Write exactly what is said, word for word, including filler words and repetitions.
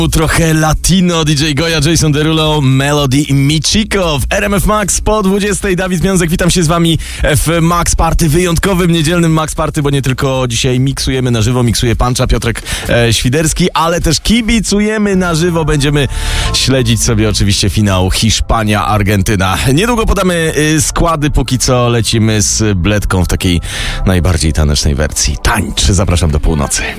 Trochę latino, D J Goya, Jason Derulo, Melody i Michiko w R M F Max po dwudziestej. Dawid Miązek, witam się z wami w Max Party, wyjątkowym niedzielnym Max Party, bo nie tylko dzisiaj miksujemy na żywo, miksuje Pancza, Piotrek e, Świderski, ale też kibicujemy na żywo. Będziemy śledzić sobie oczywiście finał Hiszpania-Argentyna. Niedługo podamy y, składy, póki co lecimy z Bledką w takiej najbardziej tanecznej wersji. Tańcz, zapraszam do północy.